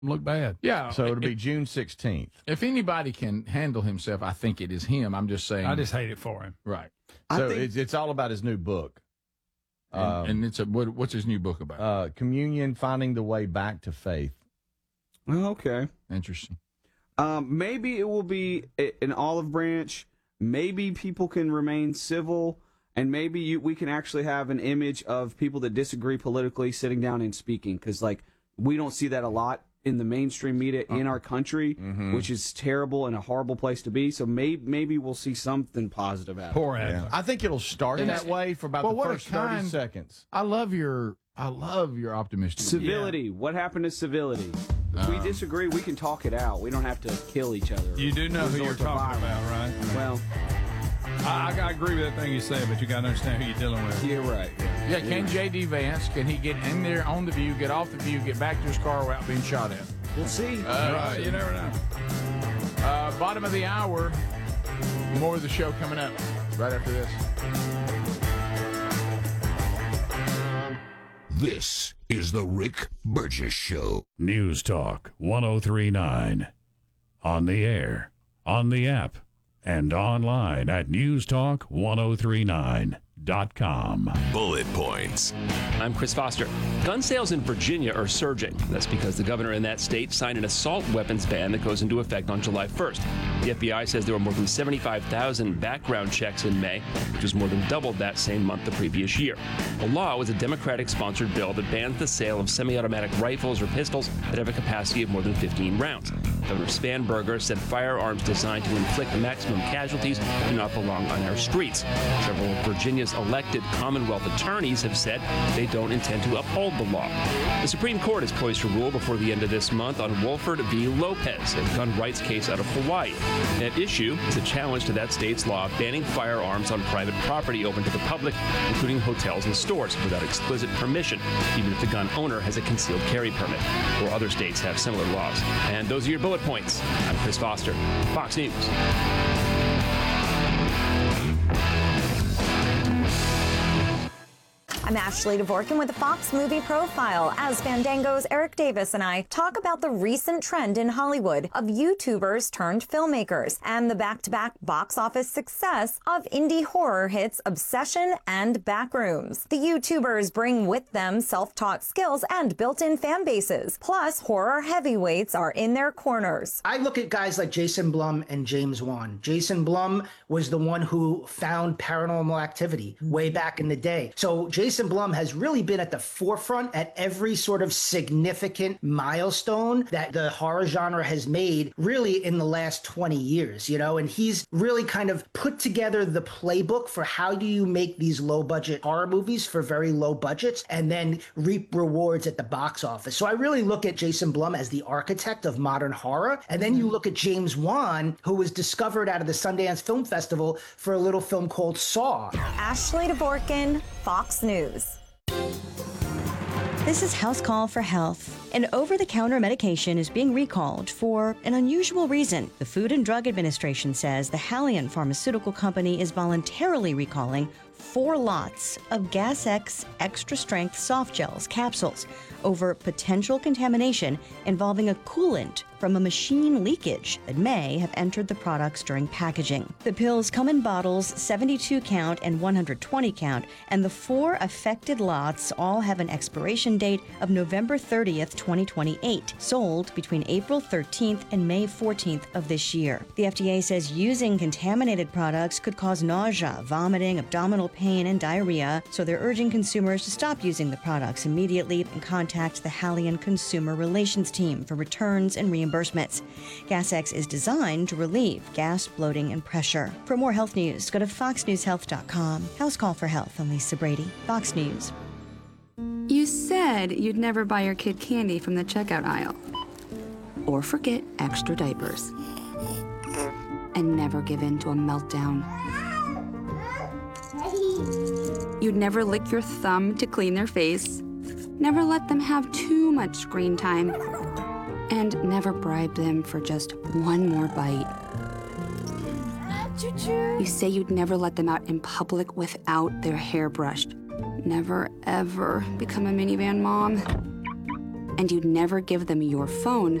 look bad. Yeah. So it'll be June 16th. If anybody can handle himself, I think it is him. I'm just saying. I just hate it for him. Right. So it's all about his new book. And it's what's his new book about? Communion, Finding the Way Back to Faith. Okay. Interesting. Maybe it will be an olive branch. Maybe people can remain civil, and maybe we can actually have an image of people that disagree politically sitting down and speaking, because we don't see that a lot in the mainstream media in our country, which is terrible and a horrible place to be. So maybe we'll see something positive out of it. Poor Adam. I think it'll start that way for about the first 30 seconds. I love your optimistic. Civility. Yeah. What happened to civility? If we disagree, we can talk it out. We don't have to kill each other. You do know who you're talking about, right? Well, I agree with that thing you say, but you got to understand who you're dealing with. You're right. Yeah, can J.D. Vance, can he get in there on the View, get off the View, get back to his car without being shot at? We'll see. Right, you never know. Bottom of the hour, more of the show coming up right after this. This is the Rick Burgess Show. News Talk 1039. On the air, on the app, and online at newstalk1039.com. Bullet points. I'm Chris Foster. Gun sales in Virginia are surging. That's because the governor in that state signed an assault weapons ban that goes into effect on July 1st. The FBI says there were more than 75,000 background checks in May, which is more than double that same month the previous year. The law was a Democratic-sponsored bill that bans the sale of semi-automatic rifles or pistols that have a capacity of more than 15 rounds. Governor Spanberger said firearms designed to inflict maximum casualties do not belong on our streets. Several of Virginia's elected Commonwealth attorneys have said they don't intend to uphold the law. The Supreme Court is poised to rule before the end of this month on Wolford v. Lopez, a gun rights case out of Hawaii. At issue is a challenge to that state's law banning firearms on private property open to the public, including hotels and stores, without explicit permission, even if the gun owner has a concealed carry permit, or other states have similar laws. And those are your bullet points. I'm Chris Foster, Fox News. I'm Ashley Dvorkin with the Fox Movie Profile as Fandango's Eric Davis and I talk about the recent trend in Hollywood of YouTubers turned filmmakers and the back-to-back box office success of indie horror hits Obsession and Backrooms. The YouTubers bring with them self-taught skills and built-in fan bases. Plus, horror heavyweights are in their corners. I look at guys like Jason Blum and James Wan. Jason Blum was the one who found Paranormal Activity way back in the day. So Jason Blum has really been at the forefront at every sort of significant milestone that the horror genre has made really in the last 20 years, and he's really kind of put together the playbook for how do you make these low budget horror movies for very low budgets and then reap rewards at the box office. So I really look at Jason Blum as the architect of modern horror. And then you look at James Wan, who was discovered out of the Sundance Film Festival for a little film called Saw. Ashley Dvorkin, Fox News. This is House Call for Health. An over-the-counter medication is being recalled for an unusual reason. The Food and Drug Administration says the Haleon Pharmaceutical Company is voluntarily recalling 4 lots of Gas-X extra-strength soft gels capsules over potential contamination involving a coolant from a machine leakage that may have entered the products during packaging. The pills come in bottles 72 count and 120 count, and the 4 affected lots all have an expiration date of November 30th, 2028, sold between April 13th and May 14th of this year. The FDA says using contaminated products could cause nausea, vomiting, abdominal pain, and diarrhea, so they're urging consumers to stop using the products immediately and contact the Haleon Consumer Relations Team for returns and reimbursements. Gas-X is designed to relieve gas, bloating, and pressure. For more health news, go to foxnewshealth.com. House Call for Health. I'm Lisa Brady, Fox News. You said you'd never buy your kid candy from the checkout aisle. Or forget extra diapers. And never give in to a meltdown. You'd never lick your thumb to clean their face. Never let them have too much screen time. And never bribe them for just one more bite. You say you'd never let them out in public without their hair brushed. Never, ever become a minivan mom. and you'd never give them your phone